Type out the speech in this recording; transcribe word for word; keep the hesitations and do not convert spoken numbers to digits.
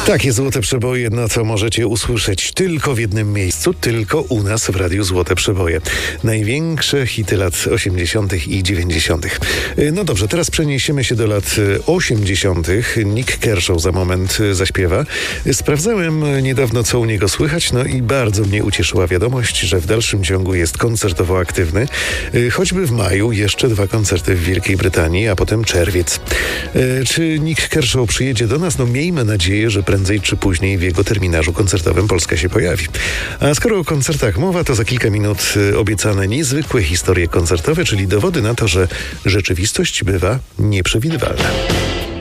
Takie złote przeboje, no co możecie usłyszeć tylko w jednym miejscu, tylko u nas w Radiu Złote Przeboje. Największe hity lat osiemdziesiątych i dziewięćdziesiątych. No dobrze, teraz przeniesiemy się do lat osiemdziesiątych. Nick Kershaw za moment zaśpiewa. Sprawdzałem niedawno, co u niego słychać, no i bardzo mnie ucieszyła wiadomość, że w dalszym ciągu jest koncertowo aktywny. Choćby w maju jeszcze dwa koncerty w Wielkiej Brytanii, a potem czerwiec. Czy Nick Kershaw przyjedzie do nas? No miejmy nadzieję, że prędzej czy później w jego terminarzu koncertowym Polska się pojawi. A skoro o koncertach mowa, to za kilka minut obiecane niezwykłe historie koncertowe, czyli dowody na to, że rzeczywistość bywa nieprzewidywalna.